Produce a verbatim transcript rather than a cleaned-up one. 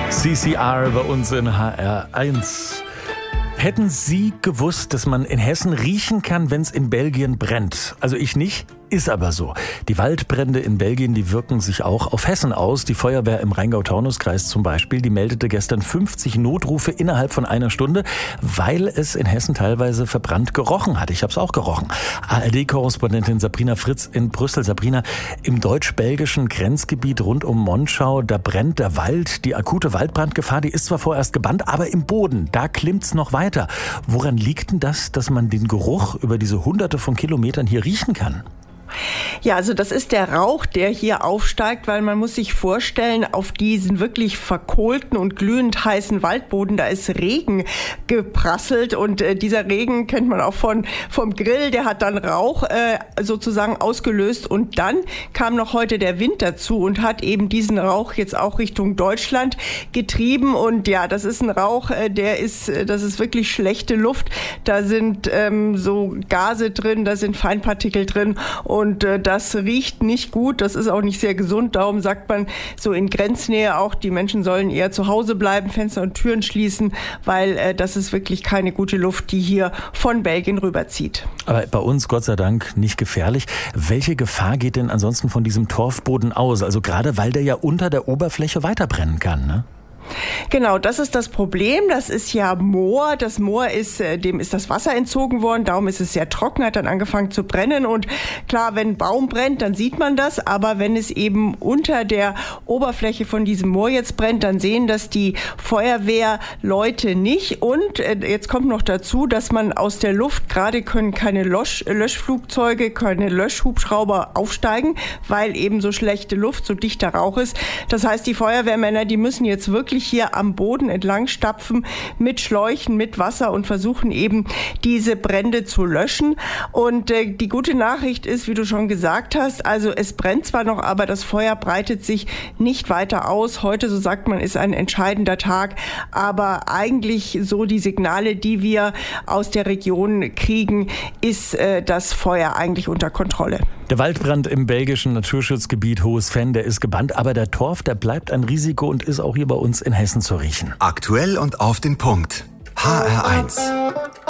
C C R bei uns in H R eins. Hätten Sie gewusst, dass man in Hessen riechen kann, wenn es in Belgien brennt? Also ich nicht. Ist aber so. Die Waldbrände in Belgien, die wirken sich auch auf Hessen aus. Die Feuerwehr im Rheingau-Taunus-Kreis zum Beispiel, die meldete gestern fünfzig Notrufe innerhalb von einer Stunde, weil es in Hessen teilweise verbrannt gerochen hat. Ich habe es auch gerochen. A R D-Korrespondentin Sabrina Fritz in Brüssel. Sabrina, im deutsch-belgischen Grenzgebiet rund um Monschau, da brennt der Wald. Die akute Waldbrandgefahr, die ist zwar vorerst gebannt, aber im Boden, da klimmt's noch weiter. Woran liegt denn das, dass man den Geruch über diese hunderte von Kilometern hier riechen kann? Ja, also das ist der Rauch, der hier aufsteigt, weil man muss sich vorstellen, auf diesen wirklich verkohlten und glühend heißen Waldboden, da ist Regen geprasselt und äh, dieser Regen kennt man auch von vom Grill, der hat dann Rauch äh, sozusagen ausgelöst und dann kam noch heute der Wind dazu und hat eben diesen Rauch jetzt auch Richtung Deutschland getrieben und ja, das ist ein Rauch, äh, der ist, äh, das ist wirklich schlechte Luft, da sind ähm, so Gase drin, da sind Feinpartikel drin und Und äh, das riecht nicht gut, das ist auch nicht sehr gesund. Darum sagt man so in Grenznähe auch, die Menschen sollen eher zu Hause bleiben, Fenster und Türen schließen, weil äh, das ist wirklich keine gute Luft, die hier von Belgien rüberzieht. Aber bei uns, Gott sei Dank, nicht gefährlich. Welche Gefahr geht denn ansonsten von diesem Torfboden aus? Also gerade, weil der ja unter der Oberfläche weiterbrennen kann, ne? Genau, das ist das Problem. Das ist ja Moor. Das Moor ist, dem ist das Wasser entzogen worden. Darum ist es sehr trocken, hat dann angefangen zu brennen. Und klar, wenn ein Baum brennt, dann sieht man das. Aber wenn es eben unter der Oberfläche von diesem Moor jetzt brennt, dann sehen das die Feuerwehrleute nicht. Und jetzt kommt noch dazu, dass man aus der Luft, gerade können keine Lösch- Löschflugzeuge, keine Löschhubschrauber aufsteigen, weil eben so schlechte Luft, so dichter Rauch ist. Das heißt, die Feuerwehrmänner, die müssen jetzt wirklich hier am Boden entlang stapfen mit Schläuchen, mit Wasser und versuchen eben diese Brände zu löschen. Und äh, die gute Nachricht ist, wie du schon gesagt hast, also es brennt zwar noch, aber das Feuer breitet sich nicht weiter aus. Heute, so sagt man, ist ein entscheidender Tag, aber eigentlich so die Signale, die wir aus der Region kriegen, ist äh, das Feuer eigentlich unter Kontrolle. Der Waldbrand im belgischen Naturschutzgebiet Hohes Venn, der ist gebannt, aber der Torf, der bleibt ein Risiko und ist auch hier bei uns in Hessen zu riechen. Aktuell und auf den Punkt. H R eins.